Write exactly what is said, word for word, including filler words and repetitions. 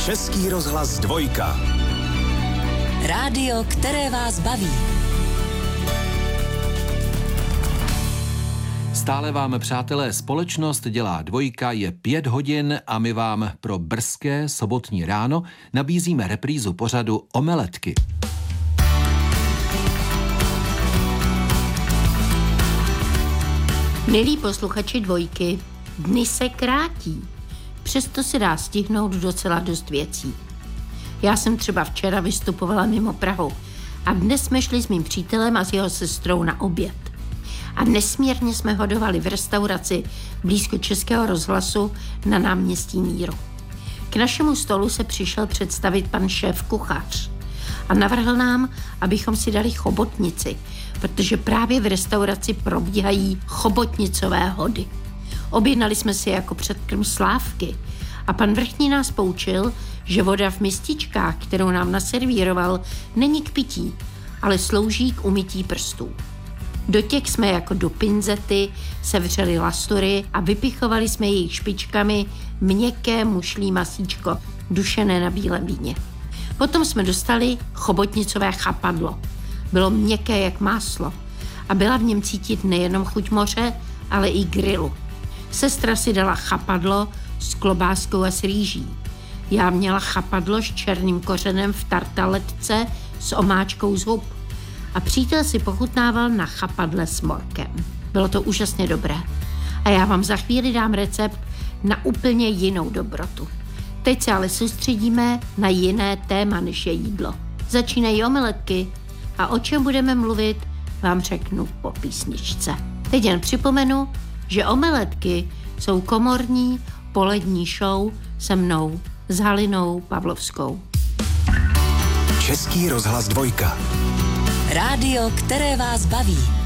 Český rozhlas dvojka. Rádio, které vás baví. Stále vám, přátelé, společnost dělá dvojka, je pět hodin a my vám pro brzké sobotní ráno nabízíme reprízu pořadu Omeletky. Milí posluchači dvojky, dny se krátí, přesto se dá stihnout docela dost věcí. Já jsem třeba včera vystupovala mimo Prahu a dnes jsme šli s mým přítelem a s jeho sestrou na oběd. A nesmírně jsme hodovali v restauraci blízko Českého rozhlasu na náměstí Míru. K našemu stolu se přišel představit pan šéf kuchař a navrhl nám, abychom si dali chobotnici, protože právě v restauraci probíhají chobotnicové hody. Objednali jsme si jako předkrm slávky a pan vrchní nás poučil, že voda v mističkách, kterou nám naservíroval, není k pití, ale slouží k umytí prstů. Do těch jsme jako do pinzety sevřeli lastory a vypichovali jsme jejich špičkami měkké mušlí masíčko, dušené na bílém víně. Potom jsme dostali chobotnicové chapadlo. Bylo měkké jak máslo a byla v něm cítit nejenom chuť moře, ale i grilu. Sestra si dala chapadlo s klobáskou a s rýží. Já měla chapadlo s černým kořenem v tartaletce s omáčkou z hub. A přítel si pochutnával na chapadle s morkem. Bylo to úžasně dobré. A já vám za chvíli dám recept na úplně jinou dobrotu. Teď se ale soustředíme na jiné téma, než je jídlo. Začínají omeletky a o čem budeme mluvit, vám řeknu po písničce. Teď jen připomenu, že omeletky jsou komorní polední show se mnou, s Halinou Pavlovskou. Český rozhlas dvojka. Rádio, které vás baví.